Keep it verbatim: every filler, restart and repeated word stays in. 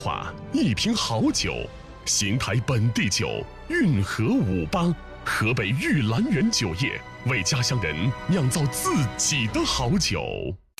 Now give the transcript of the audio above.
话一瓶好酒，邢台本地酒，运河五八，河北玉兰园酒业为家乡人酿造自己的好酒。